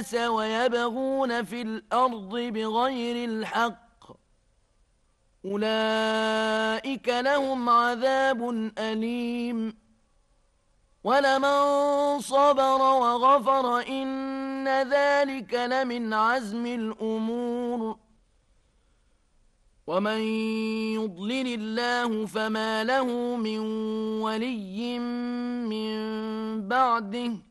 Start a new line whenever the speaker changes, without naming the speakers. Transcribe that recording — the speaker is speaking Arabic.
ويبغون في الأرض بغير الحق أولئك لهم عذاب أليم ولمن صبر وغفر إن ذلك لمن عزم الأمور ومن يضلل الله فما له من ولي من بعده